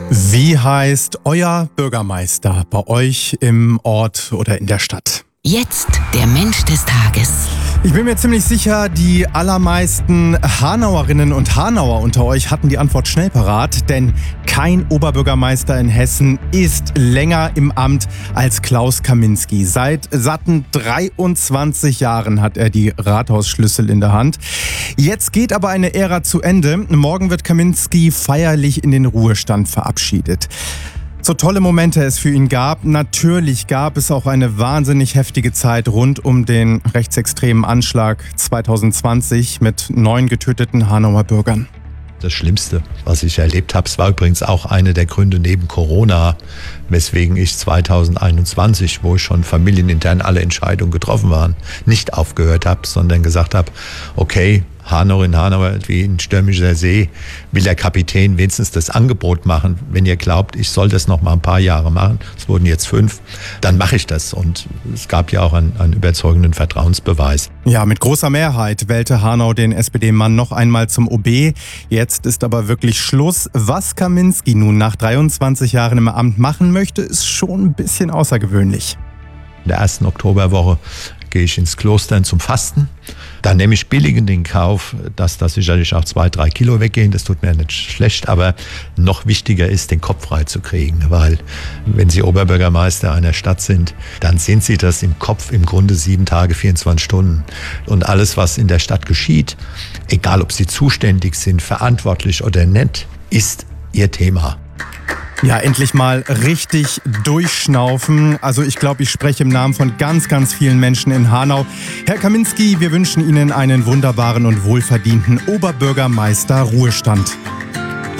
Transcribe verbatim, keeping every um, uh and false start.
Wie heißt euer Bürgermeister bei euch im Ort oder in der Stadt? Jetzt der Mensch des Tages. Ich bin mir ziemlich sicher, die allermeisten Hanauerinnen und Hanauer unter euch hatten die Antwort schnell parat, denn kein Oberbürgermeister in Hessen ist länger im Amt als Klaus Kaminski. Seit satten dreiundzwanzig Jahren hat er die Rathausschlüssel in der Hand. Jetzt geht aber eine Ära zu Ende. Morgen wird Kaminski feierlich in den Ruhestand verabschiedet. So tolle Momente es für ihn gab, natürlich gab es auch eine wahnsinnig heftige Zeit rund um den rechtsextremen Anschlag zwanzig zwanzig mit neun getöteten Hanauer Bürgern. Das Schlimmste, was ich erlebt habe, es war übrigens auch einer der Gründe neben Corona, weswegen ich zwanzig einundzwanzig, wo schon familienintern alle Entscheidungen getroffen waren, nicht aufgehört habe, sondern gesagt habe, okay, Hanau in Hanau wie ein stürmischer See, will der Kapitän wenigstens das Angebot machen. Wenn ihr glaubt, ich soll das noch mal ein paar Jahre machen, es wurden jetzt fünf, dann mache ich das. Und es gab ja auch einen, einen überzeugenden Vertrauensbeweis. Ja, mit großer Mehrheit wählte Hanau den S P D-Mann noch einmal zum O B. Jetzt ist aber wirklich Schluss. Was Kaminski nun nach dreiundzwanzig Jahren im Amt machen möchte, ist schon ein bisschen außergewöhnlich. In der ersten Oktoberwoche gehe ich ins Kloster zum Fasten. Dann nehme ich billig in den Kauf, dass da sicherlich auch zwei, drei Kilo weggehen. Das tut mir nicht schlecht, aber noch wichtiger ist, den Kopf frei zu kriegen. Weil wenn Sie Oberbürgermeister einer Stadt sind, dann sind Sie das im Kopf im Grunde sieben Tage, vierundzwanzig Stunden. Und alles, was in der Stadt geschieht, egal ob Sie zuständig sind, verantwortlich oder nicht, ist Ihr Thema. Ja, endlich mal richtig durchschnaufen. Also ich glaube, ich spreche im Namen von ganz, ganz vielen Menschen in Hanau. Herr Kaminski, wir wünschen Ihnen einen wunderbaren und wohlverdienten Oberbürgermeister-Ruhestand.